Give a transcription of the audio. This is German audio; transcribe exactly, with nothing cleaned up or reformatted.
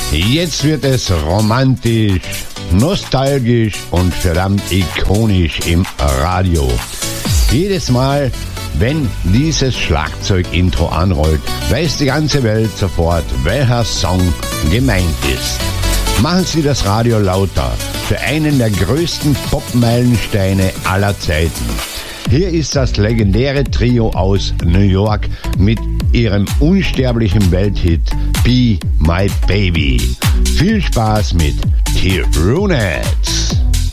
Jetzt wird es romantisch, nostalgisch und verdammt ikonisch im Radio. Jedes Mal, wenn dieses Schlagzeug-Intro anrollt, weiß die ganze Welt sofort, welcher Song gemeint ist. Machen Sie das Radio lauter für einen der größten Pop-Meilensteine aller Zeiten. Hier ist das legendäre Trio aus New York mit ihrem unsterblichen Welthit Be My Baby. Viel Spaß mit T-Ronettes.